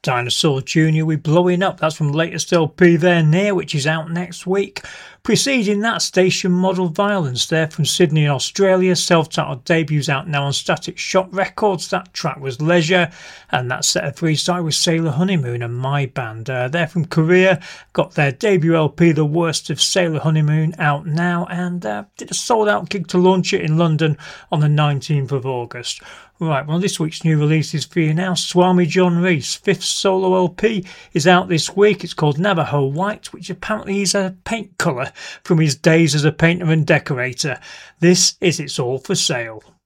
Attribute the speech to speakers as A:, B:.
A: Dinosaur Jr. with Blowing Up. That's from latest LP there, Near, which is out next week. Preceding that, Station Model Violence there from Sydney, Australia. Self-titled debuts out now on Static Shock Records. That track was Leisure, and that set of freestyle with Sailor Honeymoon and My Band. They're from Korea, got their debut LP, The Worst of Sailor Honeymoon, out now, and did a sold-out gig to launch it in London on the 19th of August. Right, well, this week's new releases for you now. Swami John Reese, 5th solo LP, is out this week. It's called Navajo White, which apparently is a paint colour from his days as a painter and decorator. This is It's All for Sale.